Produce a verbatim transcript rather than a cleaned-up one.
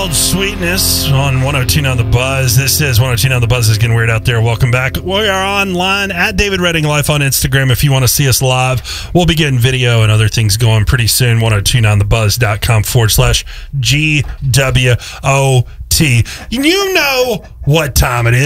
called Sweetness on one oh two nine The Buzz. This is one oh two nine The Buzz. Is getting weird out there. Welcome back. We are online at David Redding Life on Instagram. If you want to see us live, we'll be getting video and other things going pretty soon. ten twenty-nine the buzz dot com forward slash G W O T. You know what time it is.